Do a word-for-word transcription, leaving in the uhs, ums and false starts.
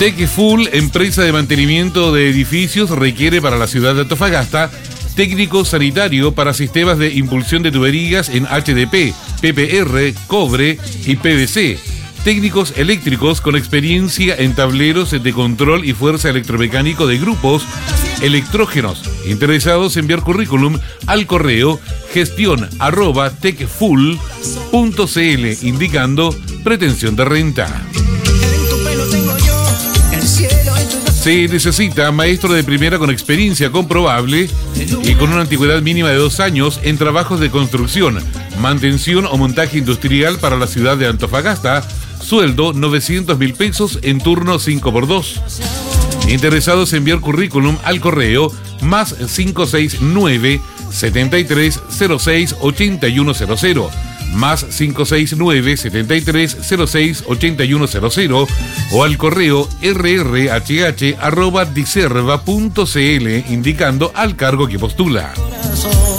Techfull, empresa de mantenimiento de edificios, requiere para la ciudad de Antofagasta técnico sanitario para sistemas de impulsión de tuberías en H D P, P P R, cobre y P V C. Técnicos eléctricos con experiencia en tableros de control y fuerza electromecánico de grupos electrógenos. Interesados en enviar currículum al correo gestión arroba techfull punto cl indicando pretensión de renta. Se necesita maestro de primera con experiencia comprobable y con una antigüedad mínima de dos años en trabajos de construcción, mantención o montaje industrial para la ciudad de Antofagasta. Sueldo novecientos mil pesos en turno cinco por dos. Interesados en enviar currículum al correo más cinco seis nueve, setenta y tres cero seis, ochenta y uno cero cero, más cinco seis nueve, setenta y tres cero seis, ochenta y uno cero cero o al correo rrhh arroba diserva punto cl indicando al cargo que postula.